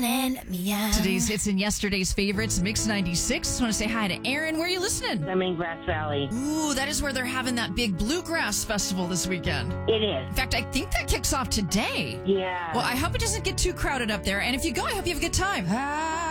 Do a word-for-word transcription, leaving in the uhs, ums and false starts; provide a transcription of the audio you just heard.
Today's hits and yesterday's favorites, Mix ninety-six. I want to say hi to Aaron. Where are you listening? I'm in Grass Valley. Ooh, that is where they're having that big bluegrass festival this weekend. It is. In fact, I think that kicks off today. Yeah. Well, I hope it doesn't get too crowded up there. And if you go, I hope you have a good time.